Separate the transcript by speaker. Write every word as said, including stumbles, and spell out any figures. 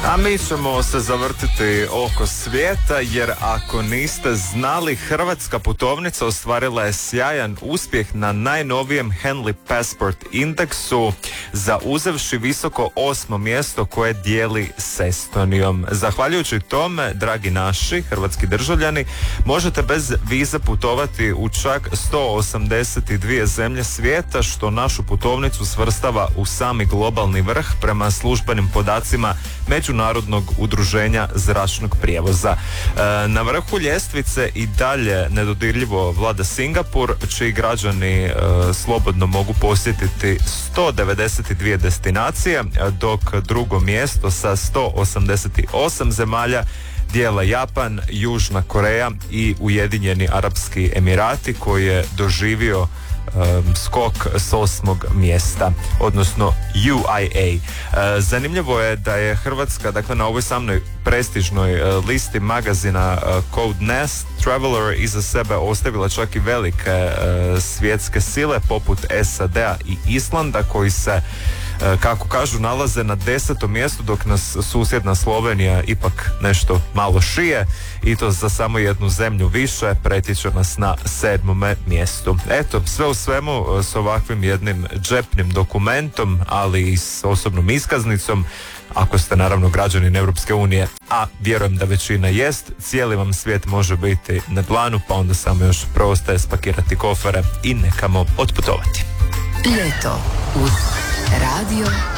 Speaker 1: A mi ćemo se zavrtiti oko svijeta, jer ako niste znali, hrvatska putovnica ostvarila je sjajan uspjeh na najnovijem Henley Passport indeksu, zauzevši visoko osmo mjesto koje dijeli s Estonijom. Zahvaljujući tome, dragi naši hrvatski državljani, možete bez vize putovati u čak sto osamdeset dvije zemlje svijeta, što našu putovnicu svrstava u sami globalni vrh prema službenim podacima Međunarodnog udruženja zračnog prijevoza. E, na vrhu ljestvice i dalje nedodirljivo vlada Singapur, čiji građani e, slobodno mogu posjetiti sto devedeset dvije destinacije, dok drugo mjesto sa sto osamdeset osam zemalja dijele Japan, Južna Koreja i Ujedinjeni Arapski Emirati, koji je doživio Um, skok s osmog mjesta, odnosno U I A. Uh, zanimljivo je da je Hrvatska, dakle, na ovoj samoj prestižnoj uh, listi magazina uh, Code Nest Traveler iza sebe ostavila čak i velike uh, svjetske sile poput S A D-a i Islanda, koji se, uh, kako kažu, nalaze na desetom mjestu, dok nas susjedna Slovenija ipak nešto malo šije, i to za samo jednu zemlju više, pretječe nas na sedmome mjestu. Eto, sve u svemu, s ovakvim jednim džepnim dokumentom, ali i s osobnom iskaznicom, ako ste naravno građanin Europske unije, a vjerujem da većina jest, cijeli vam svijet može biti na dlanu, pa onda samo još preostaje spakirati kofere i nekamo otputovati.
Speaker 2: Ljeto uz Radio